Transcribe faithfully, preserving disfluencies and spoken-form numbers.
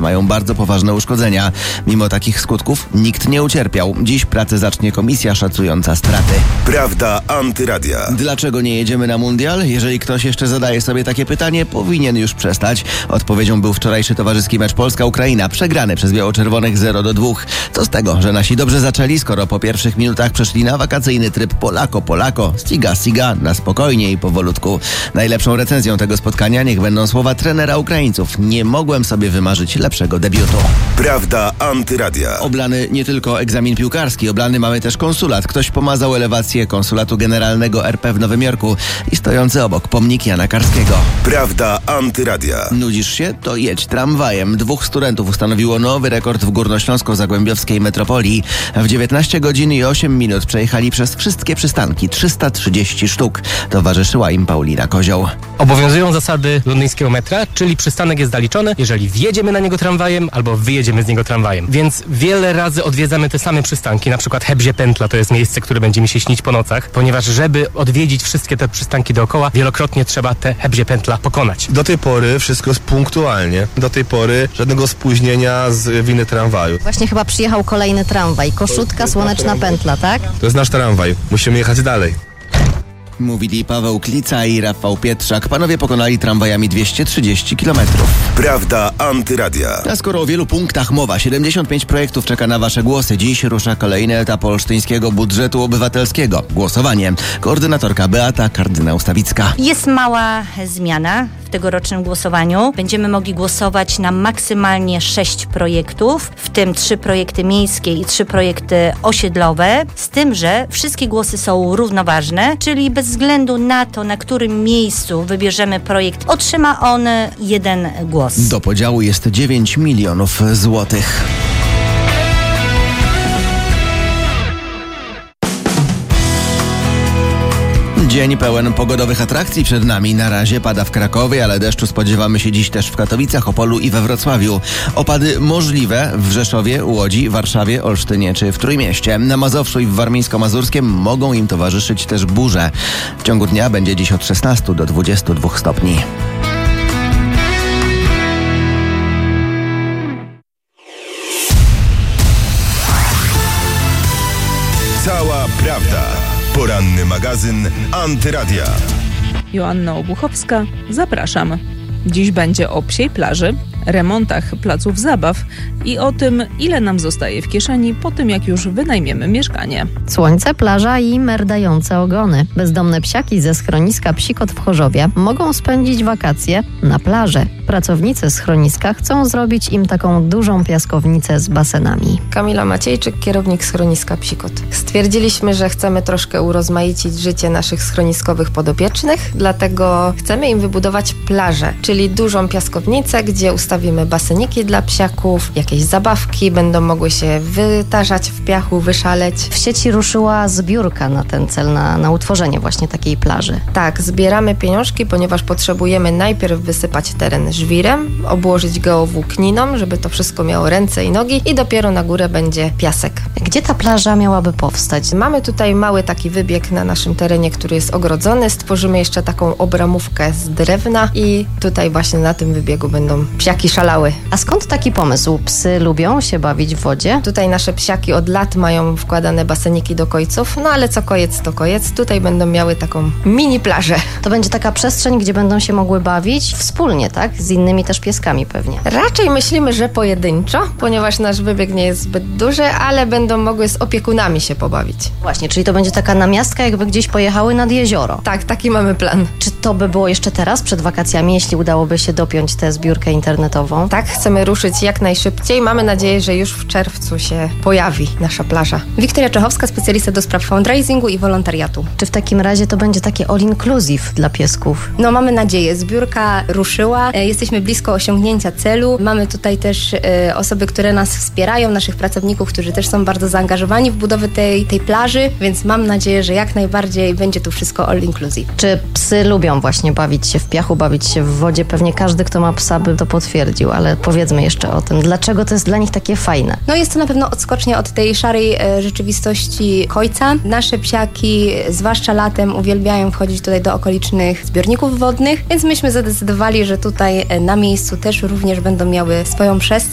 mają bardzo poważne uszkodzenia. Mimo takich skutków nikt nie ucierpiał. Dziś pracę zacznie komisja szacująca straty. Prawda Antyradia. Dlaczego nie jedziemy na mundial? Jeżeli ktoś jeszcze zadaje sobie takie pytanie, powinien już przestać. Odpowiedzią był wczorajszy towarzyski mecz Polska-Ukraina, przegrany przez biało-czerwonych zero do dwóch. Co z tego, że nasi dobrze zaczęli, skoro po pierwszych minutach przeszli na wakacyjny tryb Polako-Polako, stiga-stiga, na spokojnie i powolutku. Najlepszą recenzją tego spotkania niech będą słowa trenera Ukraińców. Nie mogłem sobie wymarzyć lepszego debiutu. Prawda Antyradia. Oblany nie tylko egzamin piłkarski, oblany mamy też konsulat. Ktoś pomazał elewację konsulatu generalnego R P w Nowym Jorku i stojący obok pomnik Jana Karskiego. Prawda Antyradia. Nudzisz się? To jedź tramwajem. Dwóch studentów ustanowiło nowy rekord w górnośląsko-zagłębiowskiej metropolii. W dziewiętnaście godzin i osiem minut przejechali przez wszystkie przystanki, trzysta trzydzieści sztuk. Towarzyszyła im Paulina Kozioł. Obowiązują zasady londyńskiego metra, czyli przystanek jest zaliczony, jeżeli wjedziemy na niego tramwajem albo wyjedziemy z niego tramwajem. Więc wiele razy odwiedzamy te same przystanki, na przykład Hebzie Pętla to jest miejsce, które będzie mi się śnić po nocach, ponieważ żeby odwiedzić wszystkie te przystanki dookoła, wielokrotnie trzeba te Hebzie Pętla pokonać. Do tej pory wszystko jest punktualnie. Do tej pory żadnego spóźnienia z winy tramwaju. Właśnie chyba przyjechał kolejny tramwaj. Koszutka, Słoneczna Pętla, tak? To jest nasz tramwaj. Musimy jechać dalej. Mówili Paweł Klica i Rafał Pietrzak. Panowie pokonali tramwajami dwieście trzydzieści kilometrów. Prawda Antyradia. A skoro o wielu punktach mowa, siedemdziesiąt pięć projektów czeka na wasze głosy. Dziś rusza kolejny etap olsztyńskiego budżetu obywatelskiego. Głosowanie. Koordynatorka Beata Kardynał-Stawicka. Jest mała zmiana w tegorocznym głosowaniu. Będziemy mogli głosować na maksymalnie sześć projektów, w tym trzy projekty miejskie i trzy projekty osiedlowe, z tym, że wszystkie głosy są równoważne, czyli bez względu na to, na którym miejscu wybierzemy projekt, otrzyma on jeden głos. Do podziału jest dziewięć milionów złotych. Dzień pełen pogodowych atrakcji przed nami. Na razie pada w Krakowie, ale deszczu spodziewamy się dziś też w Katowicach, Opolu i we Wrocławiu. Opady możliwe w Rzeszowie, Łodzi, Warszawie, Olsztynie czy w Trójmieście. Na Mazowszu i w Warmińsko-Mazurskiem mogą im towarzyszyć też burze. W ciągu dnia będzie dziś od szesnastu do dwudziestu dwóch stopni. Cała prawda. Poranny magazyn Antyradia. Joanna Obuchowska, zapraszam. Dziś będzie o psiej plaży, remontach placów zabaw i o tym, ile nam zostaje w kieszeni po tym, jak już wynajmiemy mieszkanie. Słońce, plaża i merdające ogony. Bezdomne psiaki ze schroniska Psikot w Chorzowie mogą spędzić wakacje na plaży. Pracownicy schroniska chcą zrobić im taką dużą piaskownicę z basenami. Kamila Maciejczyk, kierownik schroniska Psikot. Stwierdziliśmy, że chcemy troszkę urozmaicić życie naszych schroniskowych podopiecznych, dlatego chcemy im wybudować plażę, czyli dużą piaskownicę, gdzie ustawimy baseniki dla psiaków, jakieś zabawki, będą mogły się wytarzać w piachu, wyszaleć. W sieci ruszyła zbiórka na ten cel, na, na utworzenie właśnie takiej plaży. Tak, zbieramy pieniążki, ponieważ potrzebujemy najpierw wysypać teren żwirem, obłożyć go włókniną, żeby to wszystko miało ręce i nogi i dopiero na górę będzie piasek. Gdzie ta plaża miałaby powstać? Mamy tutaj mały taki wybieg na naszym terenie, który jest ogrodzony. Stworzymy jeszcze taką obramówkę z drewna i tutaj właśnie na tym wybiegu będą psiaki szalały. A skąd taki pomysł? Psy lubią się bawić w wodzie? Tutaj nasze psiaki od lat mają wkładane baseniki do kojców, no ale co kojec to kojec. Tutaj będą miały taką mini plażę. To będzie taka przestrzeń, gdzie będą się mogły bawić wspólnie, tak? Z innymi też pieskami pewnie. Raczej myślimy, że pojedynczo, ponieważ nasz wybieg nie jest zbyt duży, ale będą mogły z opiekunami się pobawić. Właśnie, czyli to będzie taka namiastka, jakby gdzieś pojechały nad jezioro. Tak, taki mamy plan. Czy to by było jeszcze teraz, przed wakacjami, jeśli udałoby się dopiąć tę zbiórkę internetową? Tak, chcemy ruszyć jak najszybciej. Mamy nadzieję, że już w czerwcu się pojawi nasza plaża. Wiktoria Czechowska, specjalista do spraw fundraisingu i wolontariatu. Czy w takim razie to będzie takie all inclusive dla piesków? No mamy nadzieję. Zbiórka ruszyła. Jesteśmy blisko osiągnięcia celu. Mamy tutaj też e, osoby, które nas wspierają, naszych pracowników, którzy też są bardzo zaangażowani w budowę tej, tej plaży, więc mam nadzieję, że jak najbardziej będzie tu wszystko all inclusive. Czy psy lubią właśnie bawić się w piachu, bawić się w wodzie? Pewnie każdy, kto ma psa, by to potwierdził, ale powiedzmy jeszcze o tym. Dlaczego to jest dla nich takie fajne? No jest to na pewno odskocznia od tej szarej e, rzeczywistości Kojca. Nasze psiaki, zwłaszcza latem, uwielbiają wchodzić tutaj do okolicznych zbiorników wodnych, więc myśmy zadecydowali, że tutaj e, na miejscu też również będą miały swoją przestrzeń.